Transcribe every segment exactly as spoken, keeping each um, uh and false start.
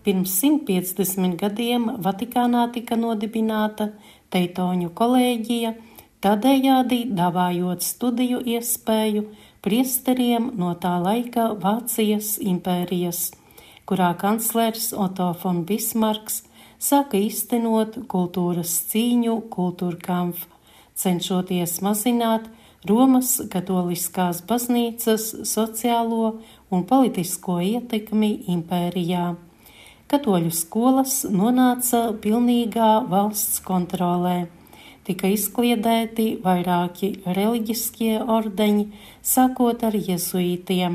pirms simt piecdesmit gadiem Vatikānā tika nodibināta Teitoņu kolēģija, tādējādi dāvājot studiju iespēju priesteriem no tā laika Vācijas impērijas, kurā kanclers Otto von Bismarks sāka īstenot kultūras cīņu Kulturkampf, cenšoties mazināt Romas katoliskās baznīcas sociālo un politisko ietekmi impērijā. Katoļu skolas nonāca pilnīgā valsts kontrolē. Tika izkliedēti vairāki reliģiskie ordeņi, sākot ar jezuītiem.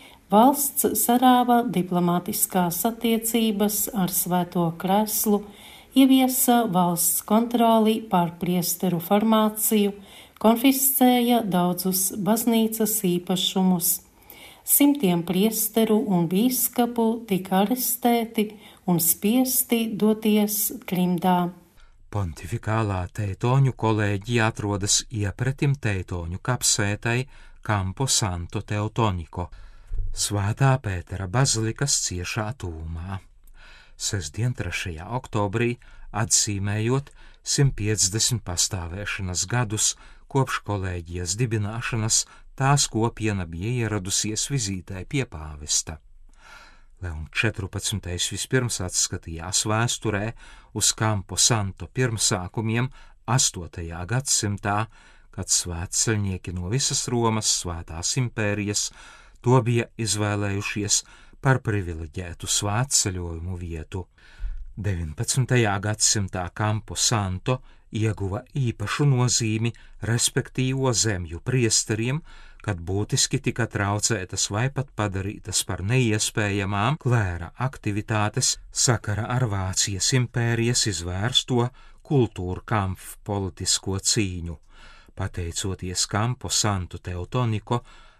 Valsts sarāva diplomātiskās attiecības ar Svēto Kreslu, ieviesa valsts kontroli pār priesteru formāciju, konfiscēja daudzus baznīcas īpašumus. Simtiem priesteru un bīskapu tika arestēti un spiesti doties trimdā. Pontifikālā Teitoņu kolēģija atrodas iepretim Teitoņu kapsētai Campo Santo Teutonico, Svētā Pētera bazilikas ciešā tūmā. Sestdien, trešajā oktobrī, atzīmējot simt piecdesmit pastāvēšanas gadus kopš kolēģijas dibināšanas, tās kopiena bija ieradusies vizītē pie pāvesta. Leons četrpadsmitais vispirms atskatījās vēsturē uz Campo Santo pirmsākumiem astotajā gadsimtā, kad svētceļnieki no visas Romas svētās impērijas to bija izvēlējušies par privileģētu svētceļojumu vietu. deviņpadsmitajā gadsimtā Campo Santo ieguva īpašu nozīmi respektīvo zemju priesteriem, kad būtiski tika traucētas vai pat padarītas par neiespējamām klēra aktivitātes sakara ar Vācijas impērijas izvērsto Kulturkampf politisko cīņu. Pateicoties Campo Santo Teutonico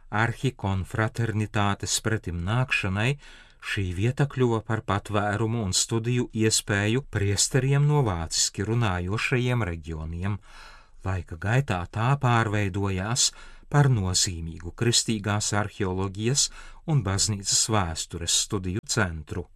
arhikonfraternitātes pretim nākšanai, šī vieta kļuva par patvērumu un studiju iespēju priesteriem no vāciski runājošajiem reģioniem. Laika gaitā tā pārveidojās par nozīmīgu kristīgās arheoloģijas un baznīcas vēstures studiju centru.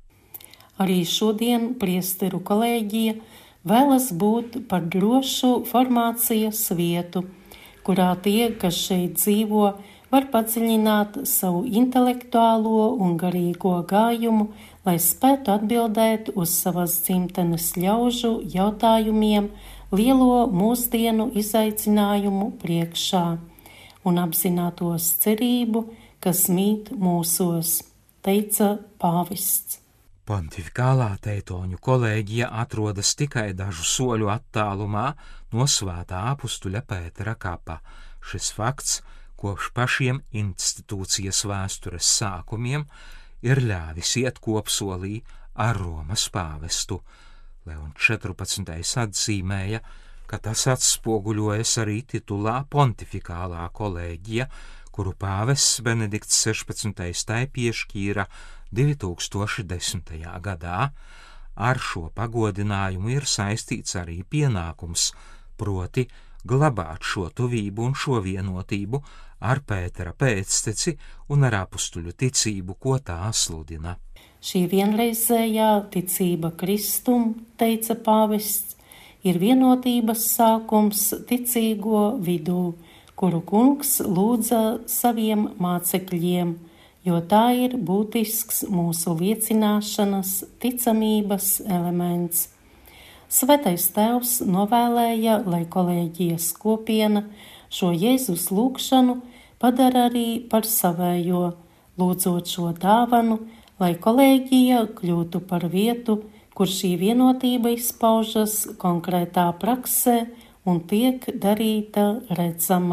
Arī šodien priesteru kolēģija vēlas būt par drošu formācijas vietu, kurā tie, kas šeit dzīvo, var padziļināt savu intelektuālo un garīgo gājumu, lai spētu atbildēt uz savas dzimtenes ļaužu jautājumiem lielo mūsdienu izaicinājumu priekšā un apzinātos cerību, kas mīt mūsos, teica pāvests. Pontifikālā Teitoņu kolēģija atrodas tikai dažu soļu attālumā no Svētā apustuļa Pētera kapa. Šis fakts kopš pašiem institūcijas vēstures sākumiem ir ļāvis iet kopsolī ar Romas pāvestu. Leons četrpadsmitais atzīmēja, ka tas atspoguļojas arī titulā Pontifikālā kolēģija, kuru pāvests Benedikts sešpadsmitais tai piešķīra divi tūkstoši desmitajā gadā. Ar šo pagodinājumu ir saistīts arī pienākums, proti glabāt šo tuvību un šo vienotību ar Pētera pēcteci un ar apustuļu ticību, ko tā sludina. Šī vienreizējā ticība Kristum, teica pāvests, ir vienotības sākums ticīgo vidū, kuru kungs lūdza saviem mācekļiem, jo tā ir būtisks mūsu liecināšanas ticamības elements. Svētais Tēvs novēlēja, lai kolēģijas kopiena šo Jēzus lūgšanu padara arī par savējo, lūdzot šo dāvanu, lai kolēģija kļūtu par vietu, kur šī vienotība izpaužas konkrētā praksē un tiek darīta redzama.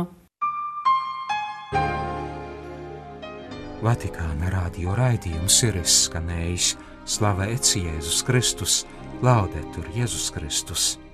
Vatikāna radio raidījums ir izskanējis. Slavēts Jēzus Kristus, Laudetur Jēzus Kristus.